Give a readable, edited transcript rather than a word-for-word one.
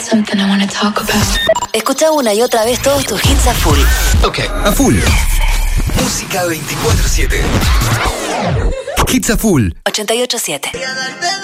something I wanna talk about. Escucha una y otra vez todos tus hits a full. Ok, a full. Música 24/7. Hits a full. 88.7.